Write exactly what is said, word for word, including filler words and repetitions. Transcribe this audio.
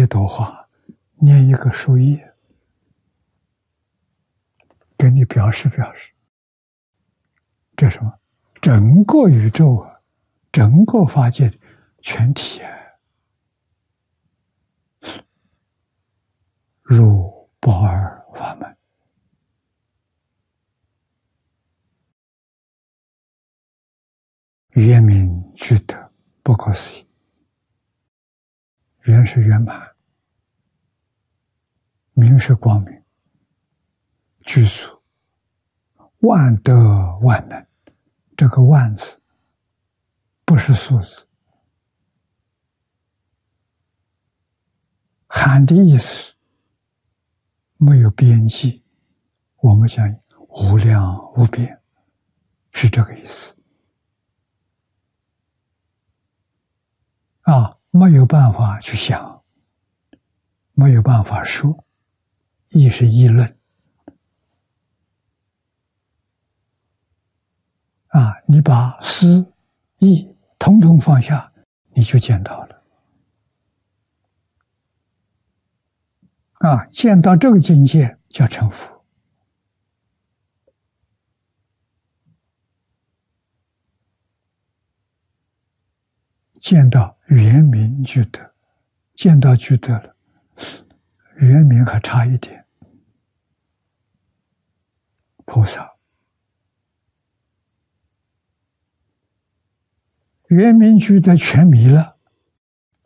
一朵花，念一个树叶，给你表示表示。这什么？整个宇宙啊，整个法界的全体啊，入不二法门。圆明具德，不可思议。圆是圆满，明是光明，具足万德万能。这个万字不是数字，含的意思是没有边际，我们讲无量无边，是这个意思啊，没有办法去想，没有办法说，意是议论啊，你把思意统统放下，你就见到了啊，见到这个境界叫成佛。见到圆明具德，见到具德了，圆明还差一点。菩萨圆明具德全迷了，